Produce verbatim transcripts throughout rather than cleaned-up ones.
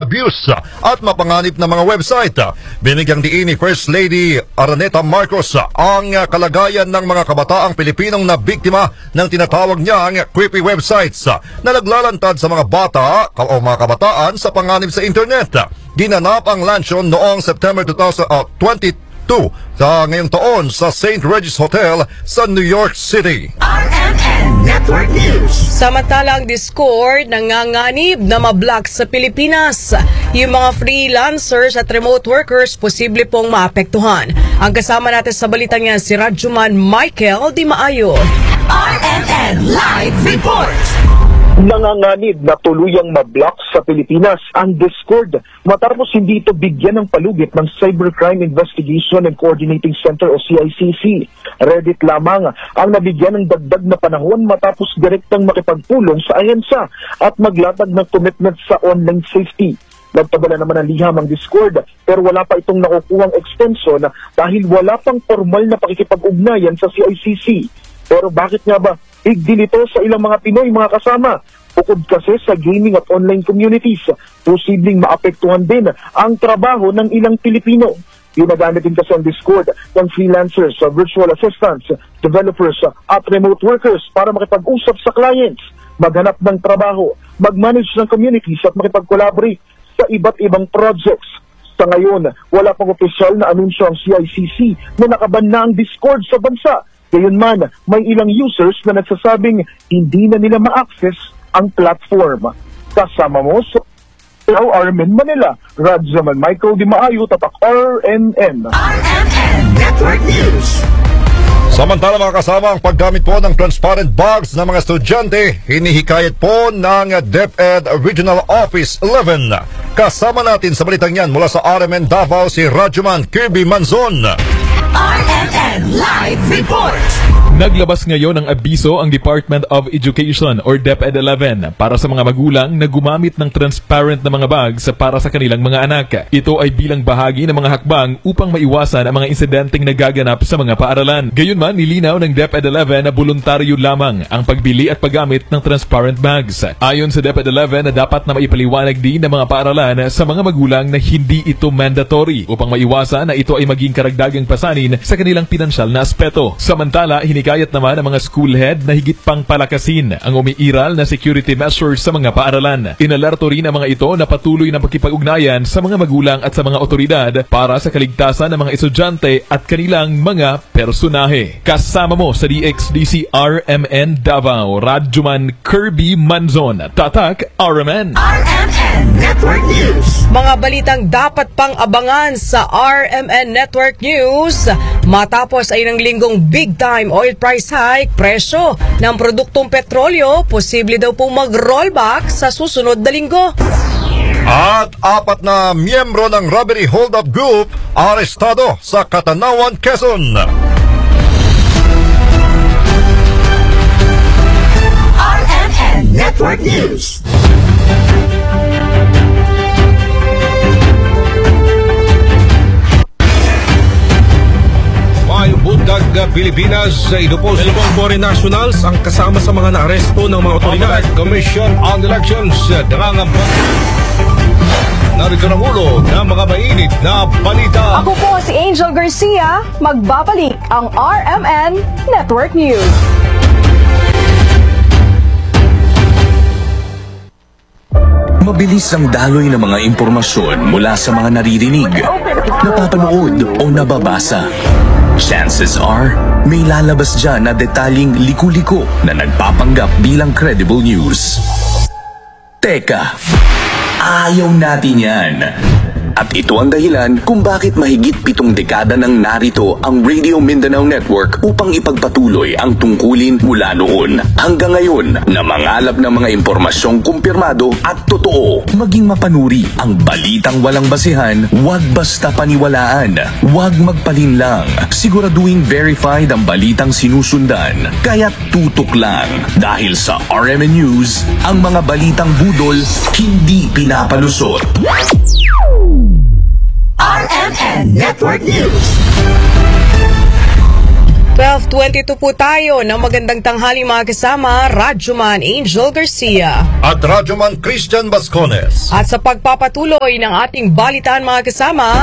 abuse at mapanganib na mga website. Binigyang diin ni First Lady Araneta Marcos ang kalagayan ng mga kabataang Pilipinong na biktima ng tinatawag niyang creepy websites na naglalantad sa mga bata o mga kabataan sa panganib sa internet. Ginanap ang lansyon noong September twenty twenty-two sa ngayong taon sa Saint Regis Hotel sa New York City. R M N Network News. Samantalang Discord nanganganib na mablock sa Pilipinas. Yung mga freelancers at remote workers posible pong maapektuhan. Ang kasama natin sa balitang yan si Radjuman Michael Di Maayo. R M N Live Report. Nanganganib na tuluyang mablock sa Pilipinas ang Discord matapos hindi ito bigyan ng palugit ng Cybercrime Investigation and Coordinating Center o C I C C. Reddit lamang ang nabigyan ng dagdag na panahon matapos direktang makipagpulong sa ahensa at maglatag ng commitment sa online safety. Nagpadala naman ng liham ang Discord pero wala pa itong nakukuhang extension dahil wala pang formal na pakikipag-ugnayan sa C I C C. Pero bakit nga ba big deal ito sa ilang mga Pinoy mga kasama? Bukod kasi sa gaming at online communities, posibleng maapektuhan din ang trabaho ng ilang Pilipino. Ginagamit din kasi ang Discord ng freelancers, virtual assistants, developers at remote workers para makipag-usap sa clients, maghanap ng trabaho, mag-manage ng communities at makipag-collaborate sa iba't ibang projects. Sa ngayon, wala pang opisyal na anunsyo ang C I C C na nakaban na ang Discord sa bansa. Gayunman, may ilang users na nagsasabing hindi na nila ma-access ang platform. Kasama mo sa R M N Manila, Radjuman Michael Di Maayo, Tatak R M N. R M N Network News. Samantala mga kasama, ang paggamit po ng transparent bags ng mga estudyante, hinihikayat po ng DepEd Regional Office eleven. Kasama natin sa balitang yan mula sa R M N Davao si Radjuman Kirby Manzon. R M N Live Report. Naglabas ngayon ng abiso ang Department of Education or DepEd eleven para sa mga magulang na gumamit ng transparent na mga bags para sa kanilang mga anak. Ito ay bilang bahagi ng mga hakbang upang maiwasan ang mga insidenteng nagaganap sa mga paaralan. Gayunman, nilinaw ng DepEd eleven na voluntaryo lamang ang pagbili at paggamit ng transparent bags. Ayon sa DepEd eleven na dapat na maipaliwanag din ng mga paaralan sa mga magulang na hindi ito mandatory upang maiwasan na ito ay maging karagdagang pasanin sa kanilang pinansyal na aspeto. Samantala, hinikayat naman ang mga school head na higit pang palakasin ang umiiral na security measures sa mga paaralan. Inalerto rin ang mga ito na patuloy na pagkipag-ugnayan sa mga magulang at sa mga otoridad para sa kaligtasan ng mga estudyante at kanilang mga personahe. Kasama mo sa D X D C R M N Davao, Radjuman Kirby Manzon, Tatak R M N. R M N Network News. Mga balitang dapat pang abangan sa R M N Network News. Matapos ay ng linggong big time oil price hike, presyo ng produktong petrolyo posible daw pong mag-rollback sa susunod na linggo. At apat na miyembro ng robbery hold-up group arestado sa Catanawan, Quezon. R M N Network News. May bundag Pilipinas sa ito po dalawang foreign nationals ang kasama sa mga naaresto ng mga otoridad. Commission on Elections nangangamba. Narito ang ulo ng mga mainit na balita. Ako po si Angel Garcia, magbabalik ang R M N Network News. Mabilis ang daloy ng mga impormasyon mula sa mga naririnig, napapanood o nababasa. Chances are, may lalabas dyan na detalyeng liku-liko na nagpapanggap bilang credible news. Teka, ayaw natin yan. At ito ang dahilan kung bakit mahigit pitong dekada nang narito ang Radio Mindanao Network upang ipagpatuloy ang tungkulin mula noon hanggang ngayon na mangalap ng mga impormasyong kumpirmado at totoo. Maging mapanuri ang balitang walang basihan, huwag basta paniwalaan, huwag magpalinlang. Siguraduhin verified ang balitang sinusundan, kaya't tutok lang. Dahil sa R M N News, ang mga balitang budol hindi pinapalusot. R M N Network News. twelve twenty-two po tayo ng magandang tanghali mga kasama, Radyoman Angel Garcia. At Radyoman Christian Bascones. At sa pagpapatuloy ng ating balitaan mga kasama,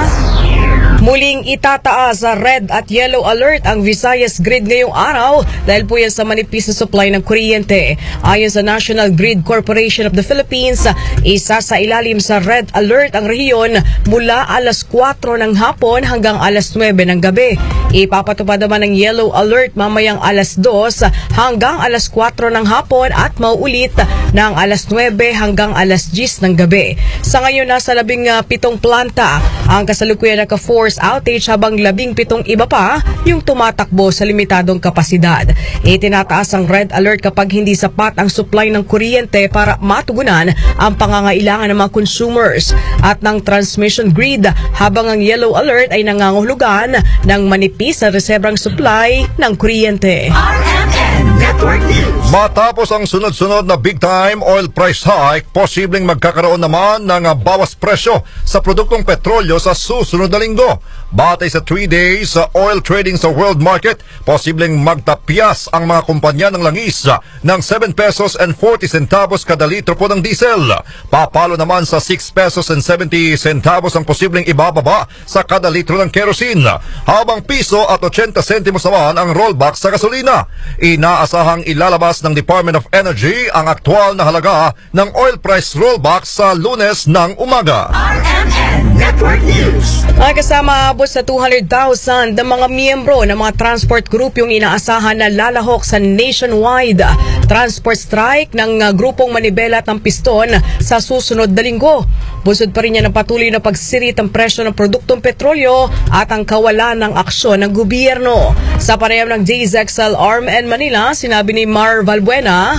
muling itataas sa red at yellow alert ang Visayas Grid ngayong araw dahil po yan sa manipis na supply ng kuryente. Ayon sa National Grid Corporation of the Philippines, isa sa ilalim sa red alert ang rehiyon mula alas kwatro ng hapon hanggang alas nuwebe ng gabi. Ipapatupad naman ng yellow alert mamayang alas dos hanggang alas kwatro ng hapon at mauulit ng alas nuwebe hanggang alas diyes ng gabi. Sa ngayon, nasa labing pitong planta ang kasalukuyan naka-force outage habang labing pitong iba pa yung tumatakbo sa limitadong kapasidad. Itinataas ang red alert kapag hindi sapat ang supply ng kuryente para matugunan ang pangangailangan ng mga consumers at ng transmission grid, habang ang yellow alert ay nangangahulugan ng manipis na reserbang supply ng kuryente. R M N Network News. Matapos ang sunod-sunod na big-time oil price hike, posibleng magkakaroon naman ng bawas presyo sa produktong petrolyo sa susunod na linggo. Batay sa three days sa oil trading sa world market, posibleng magtapyas ang mga kumpanya ng langis ng seven pesos and forty centavos kada litro po ng diesel. Papalo naman sa six pesos and seventy centavos ang posibleng ibababa sa kada litro ng kerosene, habang piso at eighty centimos naman ang rollback sa gasolina. Inaasahang ilalabas ng Department of Energy ang aktual na halaga ng oil price rollback sa Lunes ng umaga. R M N Network News. Ay kasama abot sa two hundred thousand ng mga miyembro ng mga transport group yung inaasahan na lalahok sa nationwide transport strike ng uh, grupong Manibela at ng Piston sa susunod na linggo. Busod pa rin yan ang patuloy na pagsirit ang presyo ng produktong petrolyo at ang kawalan ng aksyon ng gobyerno. Sa panayam ng J Z X L A R M N Manila, sinabi ni Mar Valbuena,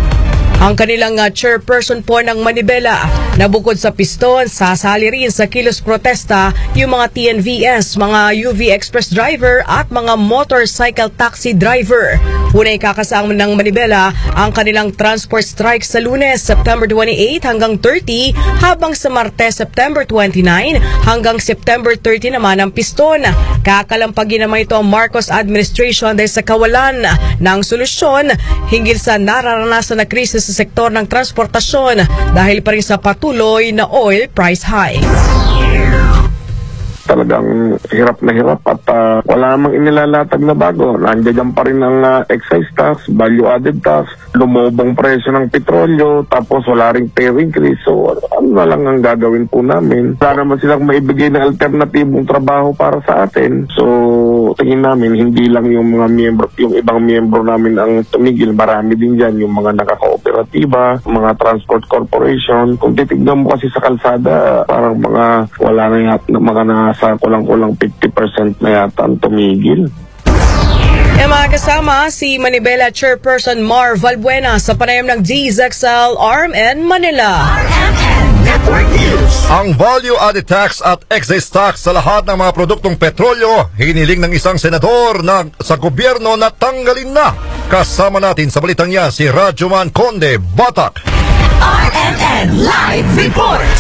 ang kanilang uh, chairperson po ng Manibela, na bukod sa Piston, sasali rin sa kilos protesta yung mga T N V S, mga U V Express driver at mga motorcycle taxi driver. Unay kakasama ng Manibela ang kanilang transport strike sa Lunes, September twenty-eight hanggang thirty, habang sa Martes, September twenty-nine hanggang September thirty naman ang Piston. Kakalampagin naman ito ang Marcos administration dahil sa kawalan ng solusyon hinggil sa nararanasan na krisis sa sektor ng transportasyon dahil pa rin sa patuloy na oil price hike. Talagang hirap na hirap at uh, wala namang inilalatag na bago. Nandiyan pa rin ang uh, excise tax, value-added tax, lumobong presyo ng petrolyo, tapos wala ring pay increase. So ano na lang ang gagawin po namin? Wala naman silang maibigay na alternatibong trabaho para sa atin. So tingin namin, hindi lang yung mga miyembro, yung ibang miyembro namin ang tumigil. Marami din dyan, yung mga nakakooperatiba, mga transport corporation. Kung titignan mo kasi sa kalsada, parang mga wala na yata, mga nasa kulang-kulang fifty percent na yata ang tumigil. E mga kasama, si Manibela Chairperson Mar Valbuena sa panayam ng J Z X L A R M N Manila. R M N Network News. Ang value-added tax at excise tax sa lahat ng mga produktong petrolyo, hiniling ng isang senador na sa gobyerno na tanggalin na. Kasama natin sa balitang yan si Radyoman Conde Batak. R M N Live Report.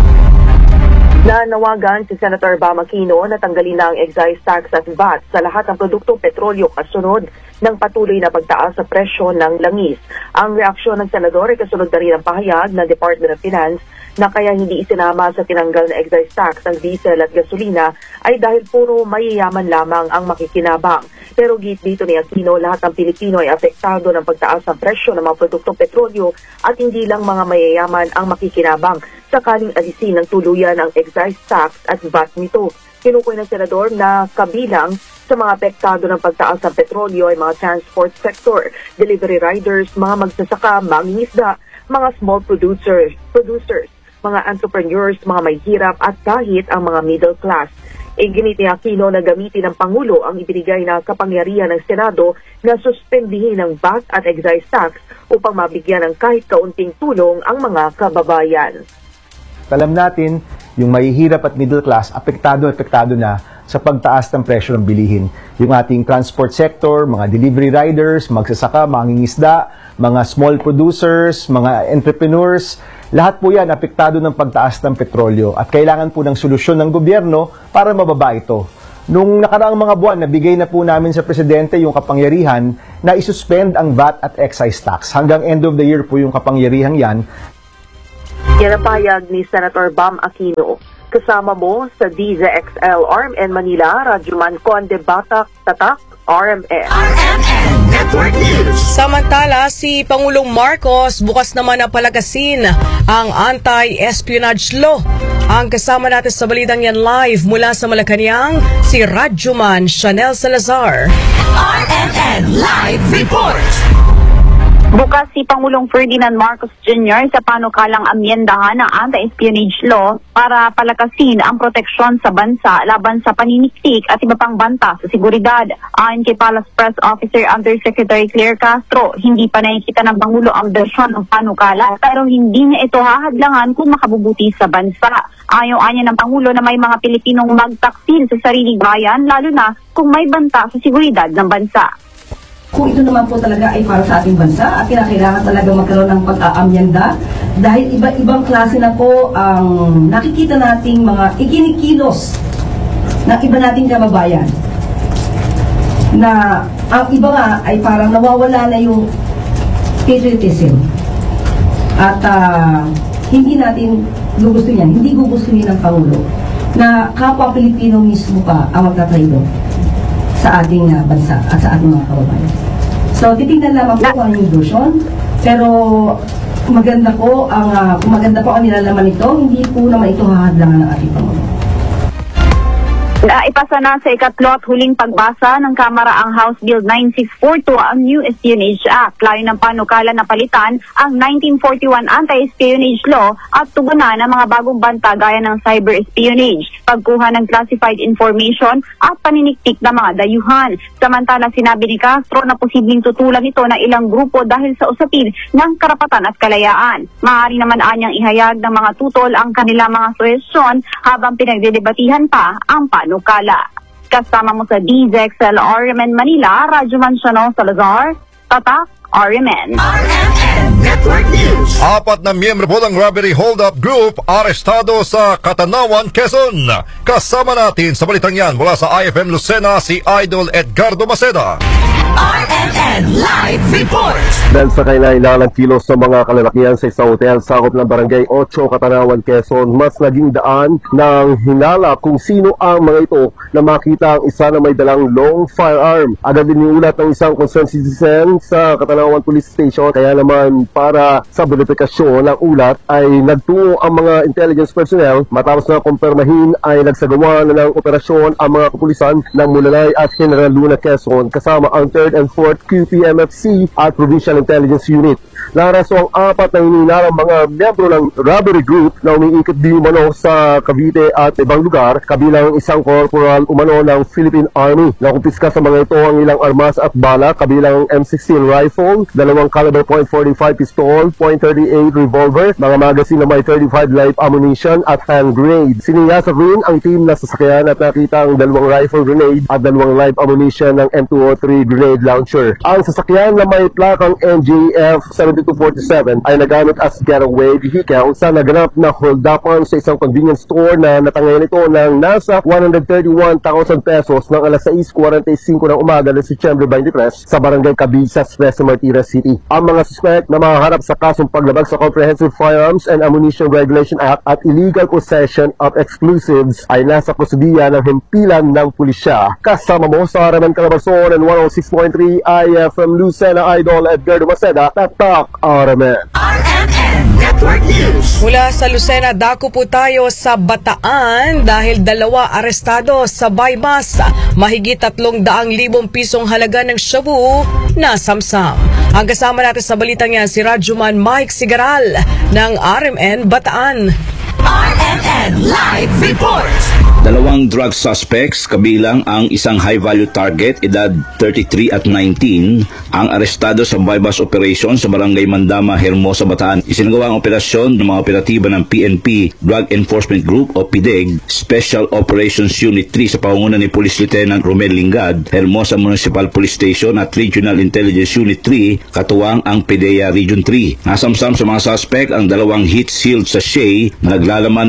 Nanawagan si Senator Bam Aquino na tanggalin na ang excise tax at V A T sa lahat ng produktong petrolyo kasunod ng patuloy na pagtaas sa presyo ng langis. Ang reaksyon ng senador ay kasunod na rin ang pahayag ng Department of Finance na kaya hindi isinama sa tinanggal na excise tax ang diesel at gasolina ay dahil puro mayayaman lamang ang makikinabang. Pero git dito ni Aquino, lahat ng Pilipino ay apektado ng pagtaas ng presyo ng mga produktong petrolyo at hindi lang mga mayayaman ang makikinabang sakaling alisin ng tuluyan ang excise tax at V A T nito. Kinukuha ng senador na kabilang sa mga apektado ng pagtaas ng petrolyo ay mga transport sector, delivery riders, mga magsasaka, mangingisda, mga small producers, producers, mga entrepreneurs, mga may hirap at kahit ang mga middle class. Iginit ni Aquino na gamitin ng Pangulo ang ibinigay na kapangyarihan ng Senado na suspendihin ang V A T at excise tax upang mabigyan ng kahit kaunting tulong ang mga kababayan. Alam natin, yung mahihirap at middle class, apektado-apektado na sa pagtaas ng presyo ng bilihin. Yung ating transport sector, mga delivery riders, magsasaka, mangingisda, mga small producers, mga entrepreneurs, lahat po yan apektado ng pagtaas ng petrolyo at kailangan po ng solusyon ng gobyerno para mababa ito. Nung nakaraang mga buwan, nabigay na po namin sa Presidente yung kapangyarihan na isuspend ang V A T at excise tax. Hanggang end of the year po yung kapangyarihan yan. Yan ang payag ni Senator Bam Aquino. Kasama mo sa D Z X L R M N Manila, Radyoman Conde Batak, Tatak, R M N. R M N Network News. Samantala, si Pangulong Marcos bukas naman na palagasin ang anti-espionage law. Ang kasama natin sa balitang yan live mula sa Malacanang, si Radyoman Chanel Salazar. R M N Live Report. Bukas si Pangulong Ferdinand Marcos Junior sa panukalang amyendahan ng anti-espionage law para palakasin ang proteksyon sa bansa laban sa paniniktik at iba pang banta sa seguridad. Ayon kay Palace Press Officer Undersecretary Claire Castro, hindi pa nakikita ng Pangulo ang bersyon ng panukala pero hindi niya ito hahadlangan kung makabubuti sa bansa. Ayaw-anya ng Pangulo na may mga Pilipinong magtaksil sa sariling bayan lalo na kung may banta sa seguridad ng bansa. Kung ito naman po talaga ay para sa ating bansa at kinakailangan talaga magkaroon ng pag-aamyenda dahil iba-ibang klase na po ang nakikita nating mga ikinikilos ng iba nating kababayan na ang iba nga ay parang nawawala na yung patriotism at uh, hindi natin gugustuhin yan, hindi gugustuhin ng Pangulo na kapwa Pilipino mismo pa ang magtatraidor sa ating uh, bansa at sa ating mga kababayan. So, titignan lamang po ang yung version, pero maganda po ang uh, maganda po ang nilalaman nito, hindi po naman ito hahadlangan ng ating Pangulo. Ipasa na sa ikatlo at huling pagbasa ng Kamara ang House Bill nine six four two, ang New Espionage Act. Layo ng panukala na palitan ang nineteen forty-one Anti-Espionage Law at tugunan ng mga bagong banta gaya ng cyber espionage, pagkuha ng classified information at paniniktik ng mga dayuhan. Samantala, sinabi ni Castro na posibleng tutulan ito ng ilang grupo dahil sa usapin ng karapatan at kalayaan. Maaari naman anyang ihayag ng mga tutol ang kanilang mga suhestyon habang pinagdedebatihan pa ang panukala. Kasama mo sa D Z X L R M N Manila, Radyoman Chanel Salazar, Tatak, R M N. R M N Network News. Apat na miyembro po ng robbery hold-up group arestado sa Katanawan, Quezon. Kasama natin sa balitang yan mula sa I F M Lucena si Idol Edgardo Maceda. R M N Live Report. Dahil sa kainailangan kilos sa mga kalalakihan sa isang hotel sakop ng Barangay eight, Katanawan, Quezon, mas naging daan ng hinala kung sino ang mga ito na makita ang isa na may dalang long firearm. Agad din niulat ng isang concerned citizen sa Katanawan Police Station, kaya naman para sa verifikasyon ng ulat ay nagtungo ang mga intelligence personnel. Matapos na kumpirmahin ay nagsagawa na ng operasyon ang mga kapulisan ng Mulalay at General Luna, Quezon kasama ang third and fourth Q P M F C at Provincial Intelligence Unit. Naraso ang apat na hininarang mga miyembro ng robbery group na umiikot di umano sa Cavite at ibang lugar, kabilang isang corporal umano ng Philippine Army. Nakumpiska sa mga ito ang ilang armas at bala, kabilang M sixteen rifle, dalawang caliber point forty-five pistol, point thirty-eight revolver, mga magazine na may thirty-five live ammunition at hand grenade. Siniyasa rin ang team na sasakyan at nakita ang dalawang rifle grenade at dalawang live ammunition ng M two oh three grenade launcher. Ang sasakyan na may plakang N J F seventy-two forty-seven ay nagamit as getaway vehicle sa naganap na hold-upan sa isang convenience store na natangayan ito ng nasa one hundred thirty-one thousand pesos ng alas sais forty-five ng umaga ng Setyembre twenty-three sa Barangay Cabizas, Quezon, Martires City. Ang mga suspect na mahaharap sa kasong paglabag sa Comprehensive Firearms and Ammunition Regulation Act at illegal possession of explosives ay nasa kusudiya ng himpilan ng pulisya. Kasama mo sa R M N Calabarzon and one oh six point three I F M Lucena, Idol Edgardo Maceda, Tatak, R M N. R M N Network News. Mula sa Lucena, dako po tayo sa Bataan dahil dalawa arestado sa bypass. Mahigit tatlong daang libong pisong halaga ng shabu na samsam. Ang kasama natin sa balitang yan si Radyoman Mike Sigaral ng R M N Bataan. R M N Live Report. Dalawang drug suspects, kabilang ang isang high-value target, edad thirty-three at nineteen, ang arestado sa bypass operation sa Barangay Mandama, Hermosa, Bataan. Isinagawa ang operasyon ng mga operatiba ng P N P Drug Enforcement Group o P D E G Special Operations Unit three sa pangungunan ni Police Lieutenant Romel Lingad, Hermosa Municipal Police Station at Regional Intelligence Unit three, katuwang ang P D E A Region three. Nasamsam sa mga suspect ang dalawang heat-sealed sachet na naglalaman ng tinatawag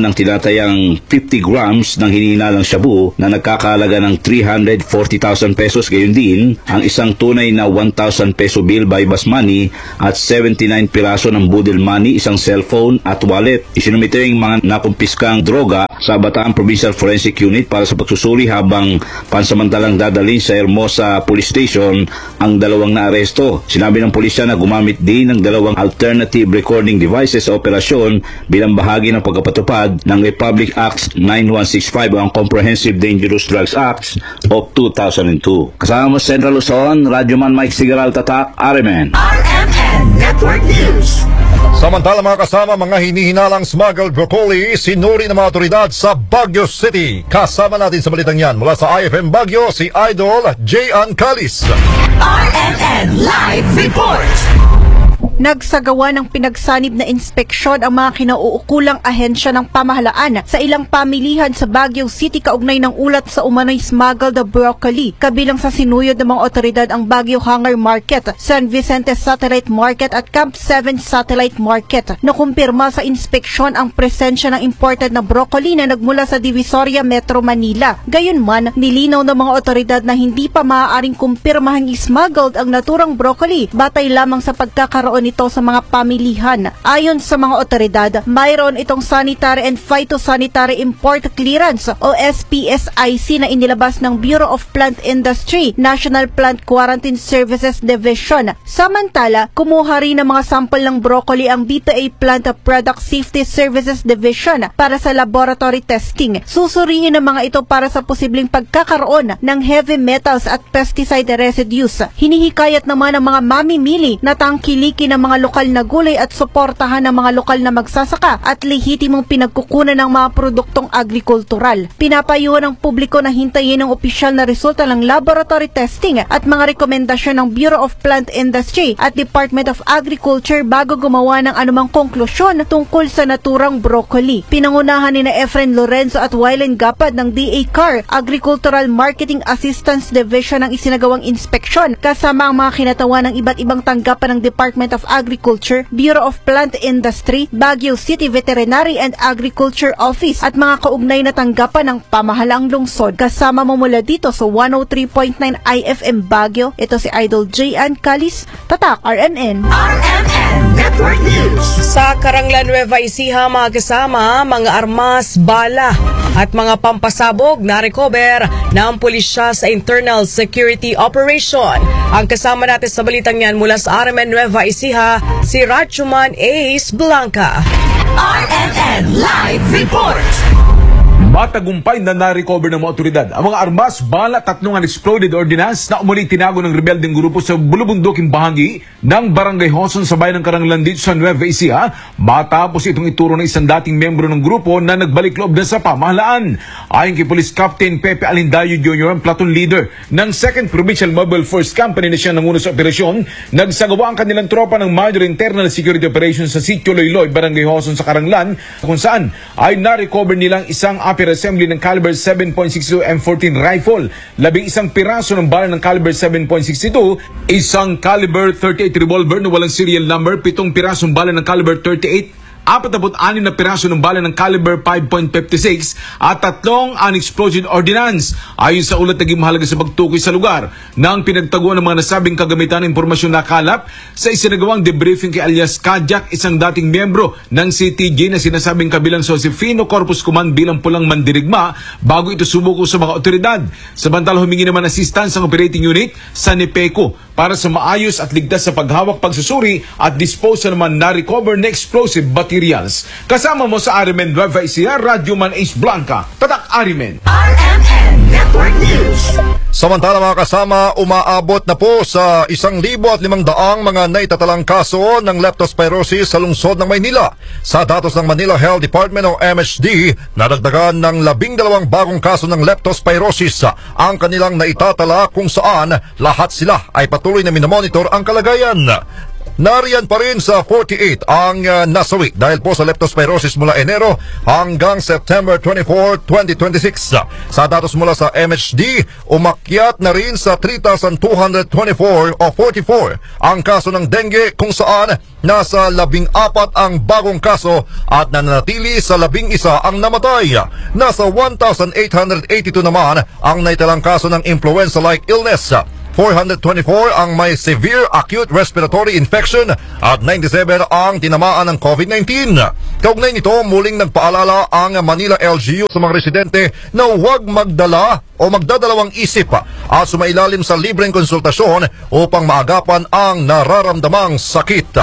tinatayang fifty grams ng hinihinalang shabu na nagkakahalaga ng three hundred forty thousand pesos. Gayon din ang isang tunay na one thousand peso bill by bus money at seventy-nine piraso ng budel money, isang cellphone at wallet. Isinumito yung mga nakumpiskang droga sa Bataan Provincial Forensic Unit para sa pagsusuri habang pansamantalang dadalhin sa Hermosa Police Station ang dalawang naaresto. Sinabi ng pulisya na gumamit din ng dalawang alternative recording devices sa operasyon bilang bahagi ng pagkapatupad ng Republic Act ninety-one sixty-five o ang Comprehensive Dangerous Drugs Act of two thousand two. Kasama mo Central Luzon, Radyoman Mike Sigaral, Tatak, R M N. R M N Network News. Samantala mga kasama, mga hinihinalang smuggled broccoli sinuri ng mga otoridad sa Baguio City. Kasama natin sa balitang yan mula sa I F M Baguio, si Idol J-Ann Calis. R M N Live Report. Nagsagawa ng pinagsanib na inspeksyon ang mga kinauukulang ahensya ng pamahalaan sa ilang pamilihan sa Baguio City kaugnay ng ulat sa umano'y smuggled broccoli. Kabilang sa sinuyod ng mga otoridad ang Baguio Hangar Market, San Vicente Satellite Market at Camp seven Satellite Market. Nakumpirma sa inspeksyon ang presensya ng imported na broccoli na nagmula sa Divisoria, Metro Manila. Gayunman, nilinaw ng mga otoridad na hindi pa maaaring kumpirmahang smuggled ang naturang broccoli batay lamang sa pagkakaroon nito sa mga pamilihan. Ayon sa mga otoridad, mayroon itong Sanitary and Phytosanitary Import Clearance o S P S I C na inilabas ng Bureau of Plant Industry, National Plant Quarantine Services Division. Samantala, kumuha rin ng mga sample ng broccoli ang B P A Plant Product Safety Services Division para sa laboratory testing. Susuriin ng mga ito para sa posibleng pagkakaroon ng heavy metals at pesticide residues. Hinihikayat naman ng mga mamimili na tangkilikin ng mga lokal na gulay at suportahan ng mga lokal na magsasaka at lehitimong pinagkukunan ng mga produktong agrikultural. Pinapayuhan ng publiko na hintayin ang opisyal na resulta ng laboratory testing at mga rekomendasyon ng Bureau of Plant Industry at Department of Agriculture bago gumawa ng anumang konklusyon tungkol sa naturang broccoli. Pinangunahan ni na Efren Lorenzo at Wylen Gapad ng D A C A R, Agricultural Marketing Assistance Division ang isinagawang inspeksyon kasama ang mga kinatawan ng iba't ibang tanggapan ng Department of Agriculture, Bureau of Plant Industry, Baguio City Veterinary and Agriculture Office at mga kaugnay na tanggapan ng pamahalaang lungsod. Kasama mo mula dito sa one oh three point nine I F M Baguio, ito si Idol J-Ann Calis, Tatak, R M N. R M N Network News. Sa Karanglan, Nueva Ecija, mga kasama, mga armas, bala at mga pampasabog na recover ng pulisya sa internal security operation. Ang kasama natin sa balitang yan mula sa R M N Nueva Ecija, si Radyoman Ace Blanca. R M N Live Report. Matagumpay na na-recover ng mga otoridad ang mga armas, bala, tatlong unexploded ordnance na umuli tinago ng rebeldeng grupo sa bulubunduking bahagi ng Barangay Hoson sa bayan ng Karanglan dito sa Nueva Ecija matapos itong ituro ng isang dating membro ng grupo na nagbalik loob na sa pamahalaan. Ayon kay Police Captain Pepe Alindayo Junior, ang platoon leader ng second Provincial Mobile Force Company na siya nanguno sa operasyon, nagsagawa ang kanilang tropa ng major internal security operations sa Sitio Loyloy, Barangay Hoson sa Karanglan, kung saan ay na-recover nilang isang upper assembly ng caliber seven point six two M fourteen rifle, labing isang piraso ng bala ng caliber seven point six two, isang caliber thirty-eight revolver na walang serial number, pitong pirasong bala ng caliber thirty-eight, apat-anim na piraso ng bala ng caliber five point five six at tatlong unexploded ordnance. Ayon sa ulat, naging mahalaga sa pagtukoy sa lugar ng pinagtaguan ng mga nasabing kagamitan ng impormasyon na kalap sa isinagawang debriefing kay alias Kajak, isang dating miyembro ng C T J na sinasabing kabilang sa Josefino Corpus Command bilang pulang mandirigma bago ito sumuko sa mga otoridad. Samantala, humingi naman assistance ang operating unit sa NEPECO para sa maayos at ligtas sa paghawak, pagsusuri at disposal naman na recover na explosive materials. Kasama mo sa R M N Nueva Ecija, Radyoman Ace Blanca, Tatak R M N. R M N Network News. Samantala mga kasama, umaabot na po sa isang libo at limang daang mga naitatalang kaso ng leptospirosis sa lungsod ng Maynila. Sa datos ng Manila Health Department o M H D, nadagdagan ng labing dalawang bagong kaso ng leptospirosis ang kanilang naitatala kung saan lahat sila ay patuloy na minomonitor ang kalagayan. Nariyan pa rin sa forty-eight ang uh, nasawi dahil po sa leptospirosis mula Enero hanggang September twenty-fourth, twenty twenty-six. Sa datos mula sa M H D, umakyat na rin sa three thousand two hundred twenty-four o forty-four ang kaso ng dengue kung saan nasa labing apat ang bagong kaso at nananatili sa labing isa ang namatay. Nasa one thousand eight hundred eighty-two naman ang naitalang kaso ng influenza-like illness. four hundred twenty-four ang may severe acute respiratory infection at ninety-seven ang tinamaan ng COVID nineteen. Kaugnay nito, muling nagpaalala ang Manila L G U sa mga residente na huwag magdala o magdadalawang isip at sumailalim sa libreng konsultasyon upang maagapan ang nararamdamang sakit.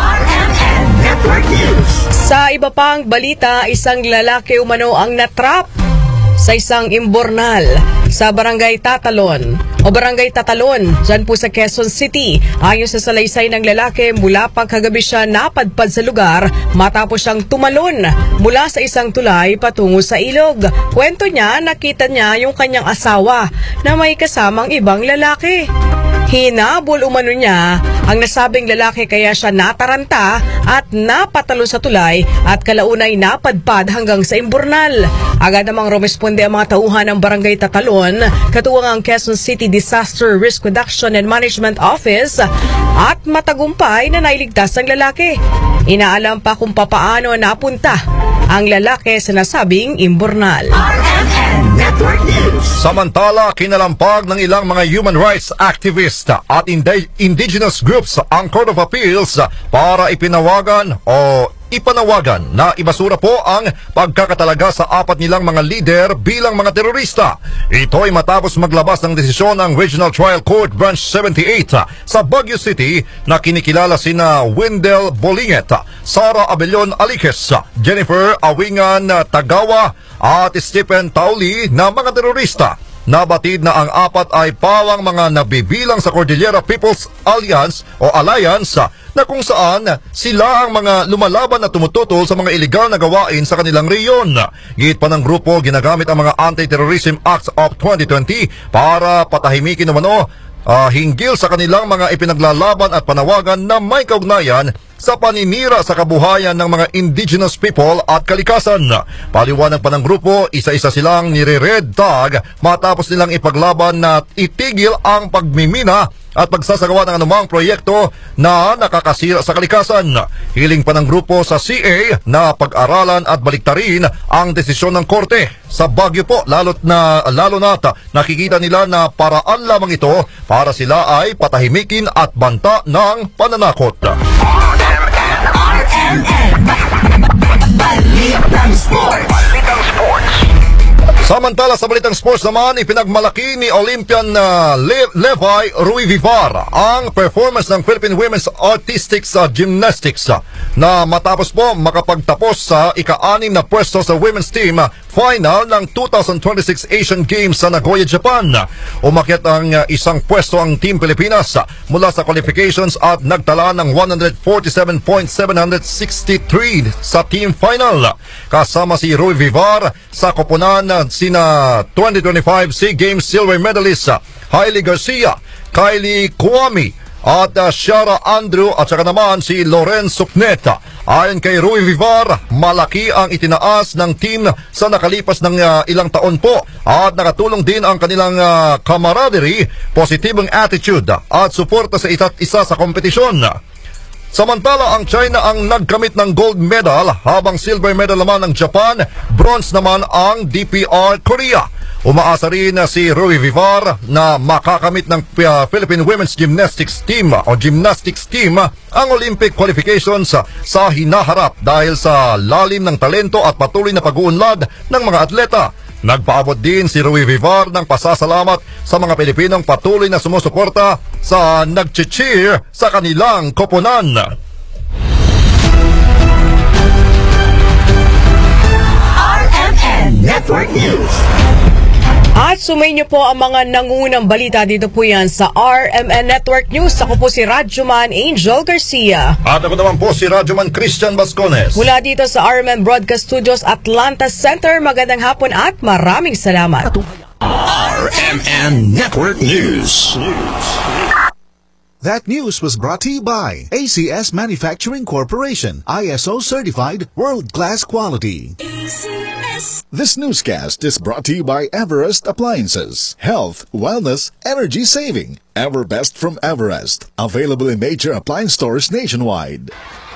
Sa iba pang balita, isang lalaki umano ang natrap sa isang imbornal sa Barangay Tatalon o Barangay Tatalon dyan po sa Quezon City. Ayon sa salaysay ng lalaki, mula pang kagabi siya napadpad sa lugar matapos siyang tumalon mula sa isang tulay patungo sa ilog. Kwento niya, nakita niya yung kanyang asawa na may kasamang ibang lalaki. Hinabol umano niya ang nasabing lalaki kaya siya nataranta at napatalon sa tulay at kalaunay napadpad hanggang sa imbornal. Agad namang rumesponde ang mga tauhan ng Barangay Tatalon, katuwang ang Quezon City Disaster Risk Reduction and Management Office at matagumpay na nailigtas ang lalaki. Inaalam pa kung papaano napunta ang lalaki sa nasabing imbornal. Samantala, kinalampag ng ilang mga human rights activists at indi- indigenous groups ang Court of Appeals para ipinawagan o ipanawagan na ibasura po ang pagkakatalaga sa apat nilang mga leader bilang mga terorista. Ito ay matapos maglabas ng desisyon ng Regional Trial Court Branch seventy-eight sa Baguio City na kinikilala sina Wendell Bolinget, Sara Abellon Aliques, Jennifer Awingan Tagawa at Stephen Tauli na mga terorista. Nabatid na ang apat ay pawang mga nabibilang sa Cordillera People's Alliance o Alliance na kung saan sila ang mga lumalaban na tumututol sa mga iligal na gawain sa kanilang reyon. Git pa ng grupo, ginagamit ang mga Anti-Terrorism Acts of twenty twenty para patahimikin umano uh, hinggil sa kanilang mga ipinaglalaban at panawagan na may kaugnayan sa paninira sa kabuhayan ng mga indigenous people at kalikasan. Paliwanag pa ng grupo, isa-isa silang nire-red tag matapos nilang ipaglaban na itigil ang pagmimina at pagsasagawa ng anumang proyekto na nakakasira sa kalikasan. Hiling pa ng grupo sa C A na pag-aralan at baliktarin ang desisyon ng korte. Sa Baguio po, lalo't na, lalo na nakikita nila na paraan lamang ito para sila ay patahimikin at banta ng pananakot. R M N Balitang Sports. Balitang Sports. Samantala sa Balitang Sports naman, ipinagmalaki ni Olympian uh, Le- Levi Rui Vivar ang performance ng Philippine Women's Artistic uh, Gymnastics uh, na matapos po makapagtapos sa ika-anim na pwesto sa women's team uh, final ng two thousand twenty-six Asian Games sa Nagoya, Japan. Umakyat ang uh, isang pwesto ang Team Pilipinas uh, mula sa qualifications at nagtala ng one forty-seven point seven six three sa team final. Kasama si Rui Vivar sa koponan uh, sina twenty twenty-five SEA Games silver medalist uh, Hailey Garcia, Kylie Kwame at uh, Shara Andrew at saka naman si Loren Suknet. Ayon kay Rui Vivar, malaki ang itinaas ng team sa nakalipas ng uh, ilang taon po at nakatulong din ang kanilang uh, camaraderie, positibong attitude at suporta sa isa't isa sa kompetisyon. Samantala, ang China ang nagkamit ng gold medal habang silver medal naman ng Japan, bronze naman ang D P R Korea. Umaasa rin si Rui Vivar na makakamit ng uh, Philippine Women's Gymnastics Team o Gymnastics Team ang Olympic qualifications sa hinaharap dahil sa lalim ng talento at patuloy na pag-uunlad ng mga atleta. Nagpaabot din si Rui Vivar ng pasasalamat sa mga Pilipinong patuloy na sumusuporta sa nag-cheer sa kanilang koponan. R M N Network News. At sumayin niyo po ang mga nangungunang balita dito po yan sa R M N Network News. Ako po si Radyoman Angel Garcia. At ako naman po si Radyoman Christian Bascones. Mula dito sa R M N Broadcast Studios Atlanta Center, magandang hapon at maraming salamat. R M N Network News. That news was brought to you by A C S Manufacturing Corporation, I S O certified, world-class quality. A C S. This newscast is brought to you by Everest Appliances. Health, wellness, energy saving. Everbest from Everest. Available in major appliance stores nationwide.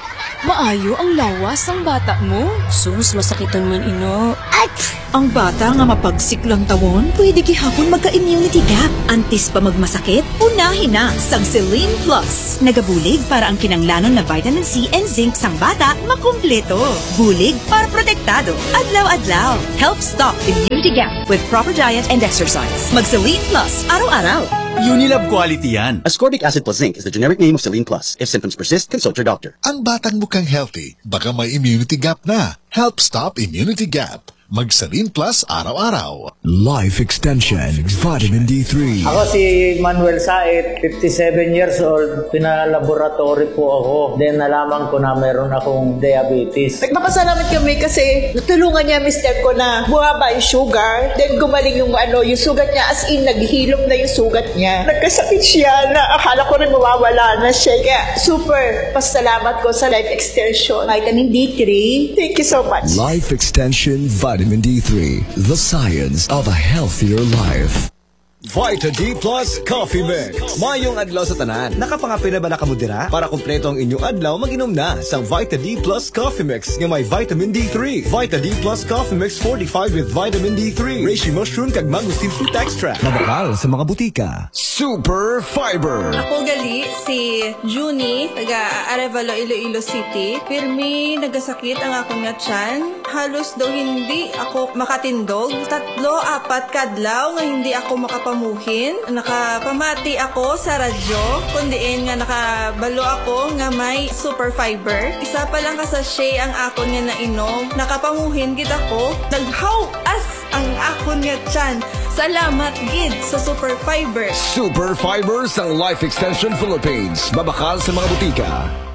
Maayo ang lawas ang bata mo. Sus, masakitan man ino. At ang bata nga mapagsiklang tawon, pwede gihapon magka-immunity gap. Antis pa magmasakit, unahin na sang Celine Plus. Nagabulig para ang kinanglanon na vitamin C and zinc sang bata makumpleto. Bulig para protektado. Adlaw-adlaw. Help stop immunity gap with proper diet and exercise. Mag Celine Plus araw-araw. Unilab quality yan. Ascorbic acid plus zinc is the generic name of Celine Plus. If symptoms persist, consult your doctor. Ang batang mukhang healthy, baka may immunity gap na. Help stop immunity gap. Mag Celine Plus araw-araw. Life Extension, Vitamin D three. Ako si Manuel Said, fifty-seven years old. Pinalaboratory po ako. Then nalaman ko na meron akong diabetes. Nagpapasalamat kami kasi natulungan niya mister ko na bumaba yung sugar. Then gumaling yung ano, yung sugat niya as in naghihilom na yung sugat niya. Nagkasakit siya na akala ko rin mawawala na siya. Kaya super pasalamat ko sa Life Extension. Vitamin D three. Thank you so much. Life Extension Vitamin D three, the science of a healthier life. Vita D Plus Coffee Mix. Mayong adlaw sa tanan. Nakapangapin na ba nakamudira? Para kumpleto ang inyong adlaw, mag-inom na sang Vita D Plus Coffee Mix nga may vitamin D three. Vita D Plus Coffee Mix fortified with vitamin D three. Reishi mushroom kag mangosteen fruit extract. Mabakal sa mga butika. Super Fiber. Ako gali si Junie, taga Arevalo, Iloilo City. Pirmi nagasakit ang akong nga tiyan. Halos daw hindi ako makatindog. Tatlo, apat kadlaw nga hindi ako makapamuhin. Nakapamati ako sa radyo. Kundiin nga nakabalo ako nga may Super Fiber. Isa pa lang kasashay ang akon nga nainom. Nakapamuhin gid ako. Naghaw as ang akon nga tiyan. Salamat gid sa Super Fiber. Super Fiber sang Life Extension Philippines. Babakal sa mga butika.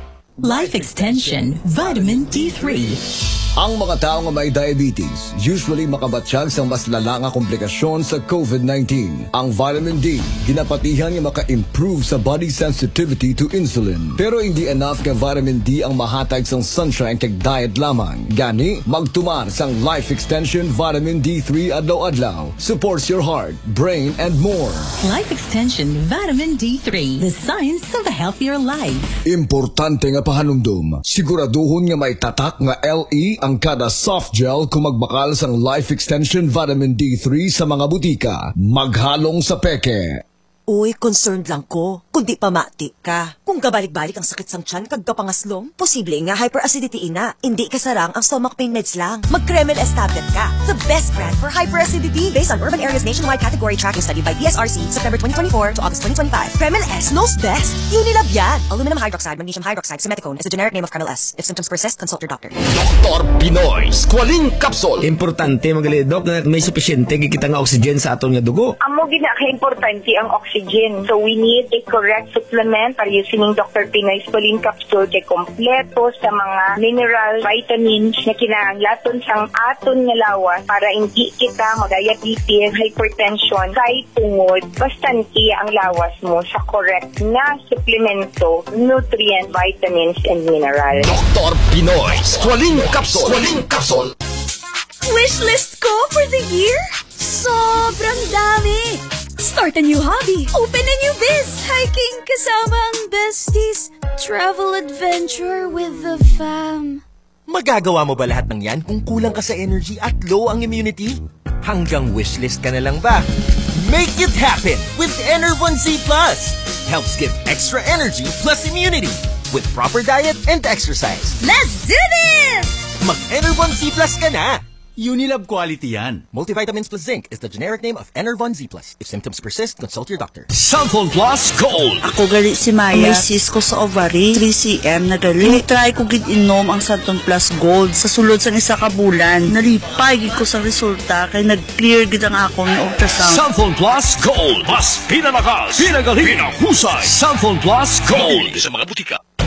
Life Extension Vitamin D three. Ang mga tao nga may diabetes usually makabatsyag sa mas lala nga komplikasyon sa COVID nineteen. Ang vitamin D, ginapatihan nga maka-improve sa body sensitivity to insulin. Pero hindi enough nga vitamin D ang mahatag sang sunshine kag diet lamang. Gani, magtumar sang Life Extension Vitamin D three adlaw-adlaw. Supports your heart, brain, and more. Life Extension Vitamin D three, the science of a healthier life. Importante nga pahanumdum. Siguraduhon nga may tatak nga L E ang kada soft gel kung magbakal sang Life Extension Vitamin D three sa mga butika. Maghalong sa peke. Uy, concerned lang ko. Kundi pamati ka. Kung gabalik-balik ang sakit sang tiyan kag kapangaslong, posible nga hyperacidity ina. Hindi kasarang ang stomach pain meds lang. Mag-Kremel S tablet ka. The best brand for hyperacidity. Based on urban areas nationwide category tracking study by D S R C, September twenty twenty-four to August twenty twenty-five. Kremel S knows best. Unilab yan. Aluminum hydroxide, magnesium hydroxide, simeticone is the generic name of Kremel S. If symptoms persist, consult your doctor. Doktor Pinoy Squalene Capsule. Importante magali dok na may sufisyente gikita nga oxygen sa aton nga dugo. Amo gina ka importante ang oxygen. So we need a correct supplement para using Doctor Pinoy Squalene Capsule kay kompleto sa mga mineral, vitamins na kinahanglaton sang aton nga lawas para hindi kita mag-diabetes, hypertension, kay tungod. Bastante ang lawas mo sa correct na suplemento, nutrient, vitamins, and mineral. Doktor Pinoy Squalene Capsule. Squalene Capsule. Wishlist ko for the year? Sobrang dami! Start a new hobby, open a new biz, hiking kasama ang besties, travel adventure with the fam. Magagawa mo ba lahat ng yan kung kulang ka sa energy at low ang immunity? Hanggang wishlist ka na lang ba? Make it happen with Enervon Z Plus! Helps give extra energy plus immunity with proper diet and exercise. Let's do this! Mag-Enervon Z Plus ka na! Unilab quality yan. Multivitamins plus zinc is the generic name of Enervon Z Plus. If symptoms persist, consult your doctor. Sample Plus Gold. Ako gali si Maya. May cyst ko sa ovary, three centimeters na gali. Try ko gid inom ang Sample Plus Gold. Sa sulod sa isa ka bulan, nalipay gid ko sa resulta kay nag-clear gid ang akong ultrasound. Sample Plus Gold. Mas pinalakas, pinagaling, pinahusay. Sample Plus Gold. Sa mga butika.